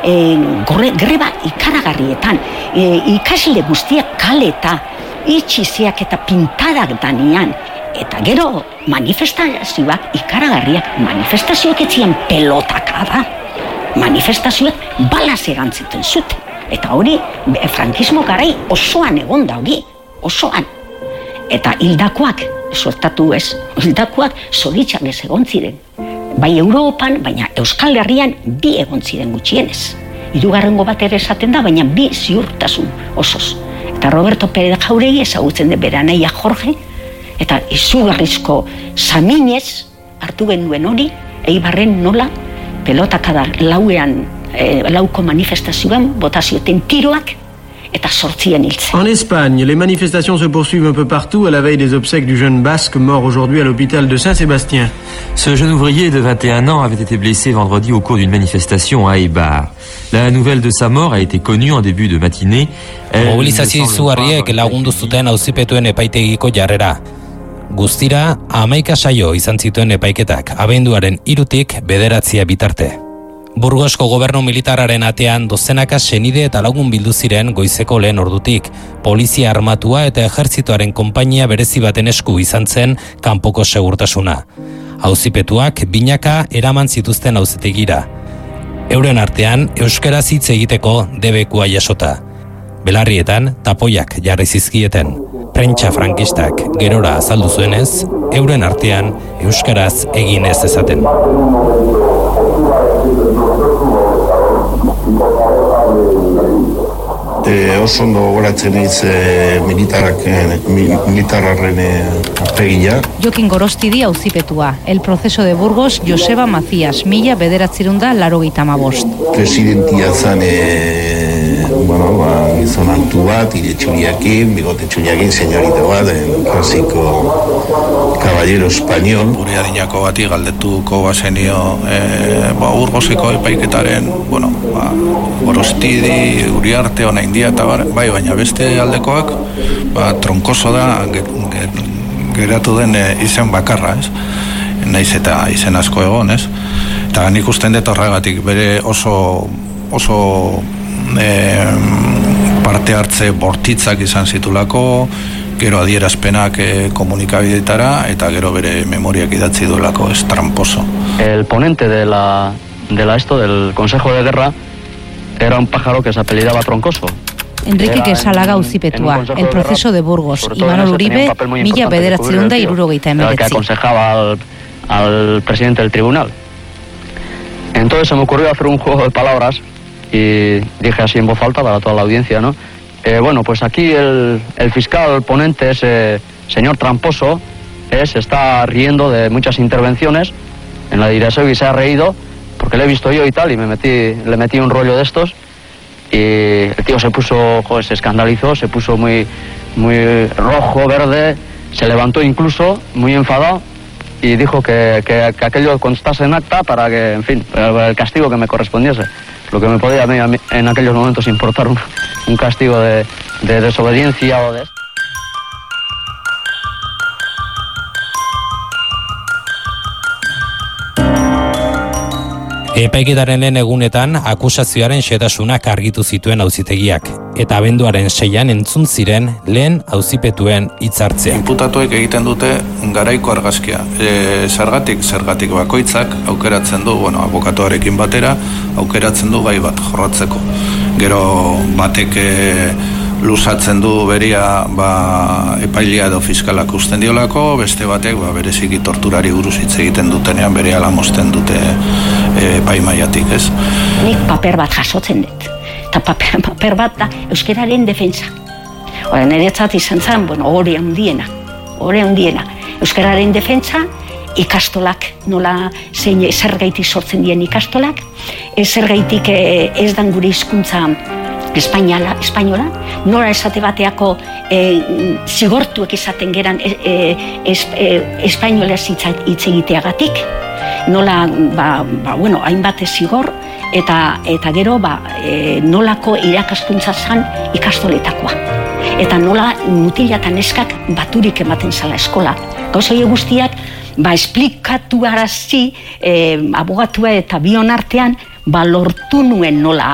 greba ikaragarrietan, ikasle guztiak kaleta, itxiziak eta pintadak danian, eta gero manifestazioak ikaragarriak, manifestazioak etzian pelotaka da, manifestazioak balaz erantzuten zuten, eta hori frankismo garai osoan egon da hori, osoan, eta hildakoak, suertatu ez, hildakoak zoritxarrez egon ziren, bai Europan, baina Euskal Herrian bi egon ziren gutxienez. Hirugarrengo bat ere esaten da, baina bi ziurtasun osoz. Eta Roberto Pérez Jauregi ezagutzen den bere anaia Jorge, eta izugarrizko saminez hartu genuen hori, Eibarren nola pelotakada lauko manifestazioan bota zioten tiroak eta sortzien hiltzen. En Espagne, les manifestations se poursuivent un peu partout à la veille des obsèques du jeune basque mort aujourd'hui à l'hôpital de Saint-Sébastien. Ce jeune ouvrier de 21 ans avait été blessé vendredi au cours d'une manifestation à Eibar. La nouvelle de sa mort a été connue en début de matinée. Mobilizazio izugarriek lagundu zuten auzipetuen epaitegiko jarrera. Guztira, 11 saio izan zituen epaiketak, abenduaren 3tik 9 bitarte. Burgosko gobernu militararen atean dozenaka senide eta lagun bildu ziren goizeko lehen ordutik. Polizia armatua eta ejertzitoaren konpainia berezi baten esku izan zen kanpoko segurtasuna. Auzipetuak binaka eraman zituzten auzitegira. Euren artean euskaraz hitz egiteko debekua jasota. Belarrietan tapoiak jarri zizkieten. Prentsa frankistak gerora azaldu zuenez, euren artean euskaraz egin ez ezaten. Oso ondo goratzen naiz militarraren aurpegia. Jokin Gorostidi auzipetua, El Proceso de Burgos, Joseba Macías, 1985. Presidentia zan, gizon altu bat, iretxuriakin, bigote txuriakin, señorita bat, klasiko caballero español. Gure adinako bati galdetuko bazenio Burgoseko epaiketaren, Gorostidi, Uriarte, Onain dia eta bai, baina beste aldekoak tronkoso da geratu den izen bakarra, ez? Naiz eta izen asko egon, ez? Eta nik usten dut horregatik bere oso parte hartze bortitzak izan zitulako, gero adierazpenak komunikabidetara eta gero bere memoriak idatzi duelako, es tramposo. El ponente del Consejo de Guerra era un pájaro que se apellidaba Troncoso. Enrique Quesalaga auzipetua, El Proceso de Burgos, Imanol Uribe, 1979. Que aconsejaba al presidente del tribunal. Entonces se me ocurrió hacer un juego de palabras y dije así en voz alta para toda la audiencia, ¿no? Pues aquí el fiscal ponente, ese señor tramposo, se está riendo de muchas intervenciones en la dirección y se ha reído porque le he visto yo y tal, y le metí un rollo de estos, y el tío se puso, se escandalizó, se puso muy rojo, verde, se levantó incluso, muy enfadado, y dijo que aquello constase en acta para que, en fin, el castigo que me correspondiese. Lo que me podía a mí en aquellos momentos importar un castigo de desobediencia o de... Epaiketaren egunetan akusazioaren xehetasunak argitu zituen auzitegiak, eta abenduaren 6an entzun ziren lehen auzipetuen hitzartzea. Inputatuek egiten dute garaiko argazkia. Zergatik bakoitzak aukeratzen du, abokatuarekin batera, aukeratzen du gai bat jorratzeko. Gero batek luzatzen du beria epailea edo fiskalak usten diolako, beste batek bereziki torturari buruz hitz egiten dutenean berehala mozten dute epaimaiatik, ez? Nik paper bat jasotzen dut, eta paper bat da euskararen defentsa. Niretzat izan zen, hori handiena. Euskararen defentsa, ikastolak, nola zergaitik sortzen dien ikastolak, zergaitik ez dan gure hizkuntza espainola, nola esate bateako zigortuek izaten geran espainolez hitz egiteagatik, nola, hainbat zigor, eta gero, nolako irakaskuntza zan ikastoletakoa. Eta nola mutila eta neskak baturik ematen zala eskola. Gauza guztiak, esplikatu arazi, abogatua eta bion artean, lortu nuen nola